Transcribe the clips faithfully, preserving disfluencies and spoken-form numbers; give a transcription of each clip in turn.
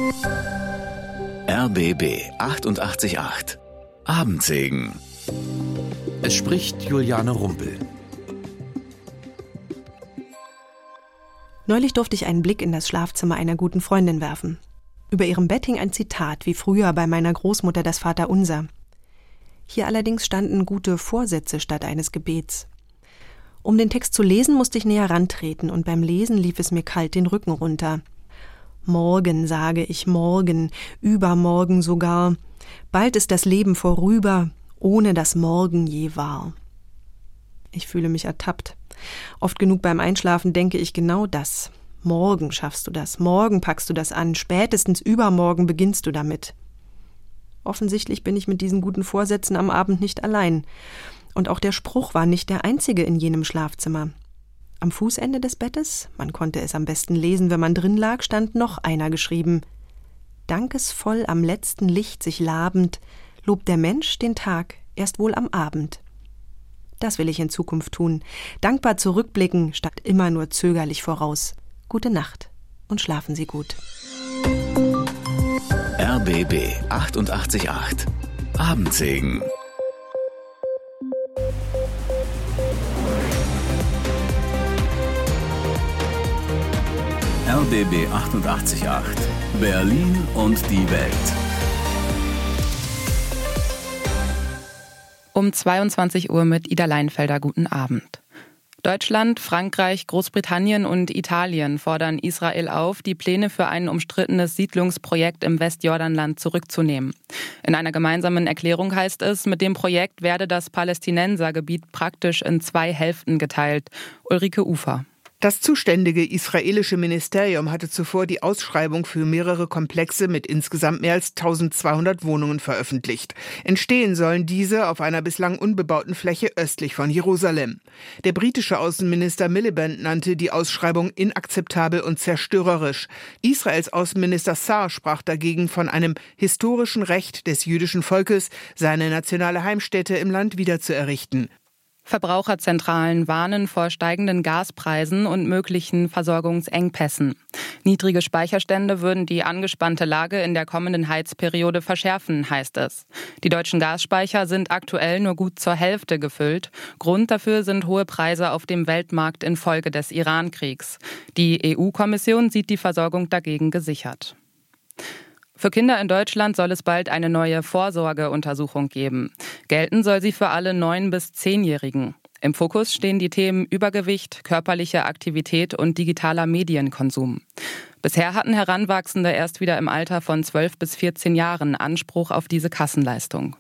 R B B achtundachtzig Komma acht Abendsegen. Es spricht Juliane Rumpel. Neulich durfte ich einen Blick in das Schlafzimmer einer guten Freundin werfen. Über ihrem Bett hing ein Zitat, wie früher bei meiner Großmutter das Vaterunser. Hier allerdings standen gute Vorsätze statt eines Gebets. Um den Text zu lesen, musste ich näher rantreten, und beim Lesen lief es mir kalt den Rücken runter. Morgen, sage ich, morgen, übermorgen sogar. Bald ist das Leben vorüber, ohne dass morgen je war. Ich fühle mich ertappt. Oft genug beim Einschlafen denke ich genau das. Morgen schaffst du das, morgen packst du das an, spätestens übermorgen beginnst du damit. Offensichtlich bin ich mit diesen guten Vorsätzen am Abend nicht allein. Und auch der Spruch war nicht der einzige in jenem Schlafzimmer. Am Fußende des Bettes, man konnte es am besten lesen, wenn man drin lag, stand noch einer geschrieben. Dankesvoll am letzten Licht sich labend, lobt der Mensch den Tag erst wohl am Abend. Das will ich in Zukunft tun. Dankbar zurückblicken, statt immer nur zögerlich voraus. Gute Nacht und schlafen Sie gut. R B B achtundachtzig Komma acht Abendsegen. R B B achtundachtzig Komma acht Berlin und die Welt. Um zweiundzwanzig Uhr mit Ida Leinfelder. Guten Abend. Deutschland, Frankreich, Großbritannien und Italien fordern Israel auf, die Pläne für ein umstrittenes Siedlungsprojekt im Westjordanland zurückzunehmen. In einer gemeinsamen Erklärung heißt es, mit dem Projekt werde das Palästinensergebiet praktisch in zwei Hälften geteilt. Ulrike Ufer. Das zuständige israelische Ministerium hatte zuvor die Ausschreibung für mehrere Komplexe mit insgesamt mehr als eintausendzweihundert Wohnungen veröffentlicht. Entstehen sollen diese auf einer bislang unbebauten Fläche östlich von Jerusalem. Der britische Außenminister Miliband nannte die Ausschreibung inakzeptabel und zerstörerisch. Israels Außenminister Saar sprach dagegen von einem historischen Recht des jüdischen Volkes, seine nationale Heimstätte im Land wiederzuerrichten. Verbraucherzentralen warnen vor steigenden Gaspreisen und möglichen Versorgungsengpässen. Niedrige Speicherstände würden die angespannte Lage in der kommenden Heizperiode verschärfen, heißt es. Die deutschen Gasspeicher sind aktuell nur gut zur Hälfte gefüllt. Grund dafür sind hohe Preise auf dem Weltmarkt infolge des Iran-Kriegs. Die E U-Kommission sieht die Versorgung dagegen gesichert. Für Kinder in Deutschland soll es bald eine neue Vorsorgeuntersuchung geben. Gelten soll sie für alle neun- bis zehnjährigen. Im Fokus stehen die Themen Übergewicht, körperliche Aktivität und digitaler Medienkonsum. Bisher hatten Heranwachsende erst wieder im Alter von zwölf bis vierzehn Jahren Anspruch auf diese Kassenleistung.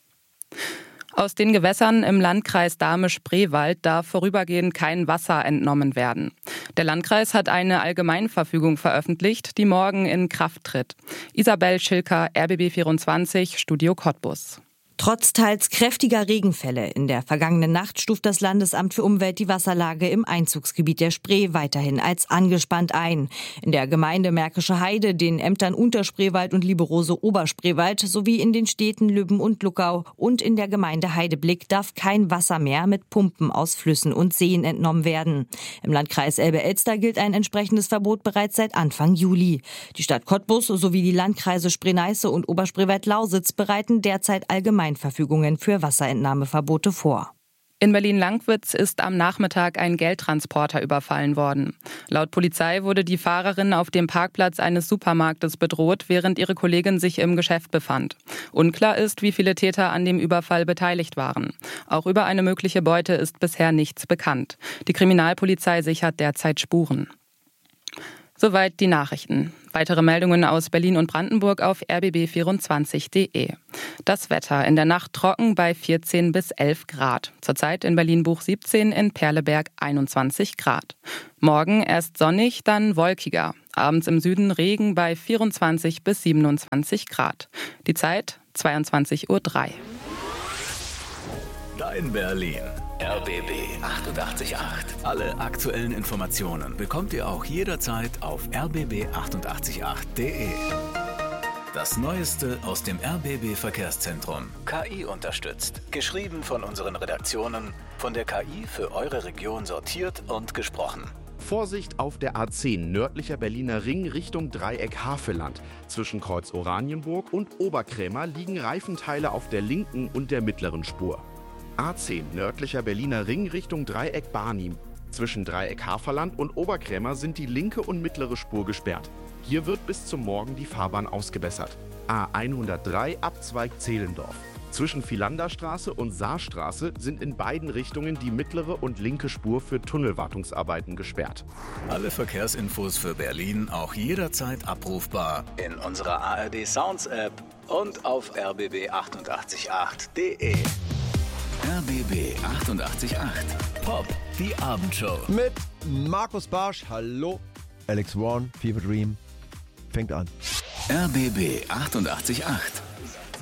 Aus den Gewässern im Landkreis Dahme-Spreewald darf vorübergehend kein Wasser entnommen werden. Der Landkreis hat eine Allgemeinverfügung veröffentlicht, die morgen in Kraft tritt. Isabel Schilker, R B B vierundzwanzig, Studio Cottbus. Trotz teils kräftiger Regenfälle in der vergangenen Nacht stuft das Landesamt für Umwelt die Wasserlage im Einzugsgebiet der Spree weiterhin als angespannt ein. In der Gemeinde Märkische Heide, den Ämtern Unterspreewald und Liberose Oberspreewald sowie in den Städten Lübben und Luckau und in der Gemeinde Heideblick darf kein Wasser mehr mit Pumpen aus Flüssen und Seen entnommen werden. Im Landkreis Elbe-Elster gilt ein entsprechendes Verbot bereits seit Anfang Juli. Die Stadt Cottbus sowie die Landkreise Spree-Neiße und Oberspreewald-Lausitz bereiten derzeit allgemein Verfügungen für Wasserentnahmeverbote vor. In Berlin-Langwitz ist am Nachmittag ein Geldtransporter überfallen worden. Laut Polizei wurde die Fahrerin auf dem Parkplatz eines Supermarktes bedroht, während ihre Kollegin sich im Geschäft befand. Unklar ist, wie viele Täter an dem Überfall beteiligt waren. Auch über eine mögliche Beute ist bisher nichts bekannt. Die Kriminalpolizei sichert derzeit Spuren. Soweit die Nachrichten. Weitere Meldungen aus Berlin und Brandenburg auf r b b vierundzwanzig punkt d e. Das Wetter in der Nacht trocken bei vierzehn bis elf Grad. Zurzeit in Berlin-Buch siebzehn, in Perleberg einundzwanzig Grad. Morgen erst sonnig, dann wolkiger. Abends im Süden Regen bei vierundzwanzig bis siebenundzwanzig Grad. Die Zeit zweiundzwanzig Uhr drei. Dein Berlin. R B B achtundachtzig Komma acht. Alle aktuellen Informationen bekommt ihr auch jederzeit auf r b b achtundachtzig Komma acht punkt d e. Das Neueste aus dem R B B Verkehrszentrum. K I unterstützt. Geschrieben von unseren Redaktionen, von der K I für eure Region sortiert und gesprochen. Vorsicht auf der A zehn, nördlicher Berliner Ring Richtung Dreieck Havelland. Zwischen Kreuz Oranienburg und Oberkrämer liegen Reifenteile auf der linken und der mittleren Spur. A zehn, nördlicher Berliner Ring Richtung Dreieck Barnim. Zwischen Dreieck Havelland und Oberkrämer sind die linke und mittlere Spur gesperrt. Hier wird bis zum Morgen die Fahrbahn ausgebessert. A hundertdrei, Abzweig Zehlendorf. Zwischen Philanderstraße und Saarstraße sind in beiden Richtungen die mittlere und linke Spur für Tunnelwartungsarbeiten gesperrt. Alle Verkehrsinfos für Berlin auch jederzeit abrufbar in unserer A R D Sounds App und auf r b b achtundachtzig acht punkt d e. R B B achtundachtzig Komma acht. Pop, die Abendshow. Mit Markus Barsch, hallo. Alex Warren, Fever Dream, fängt an. R B B achtundachtzig Komma acht.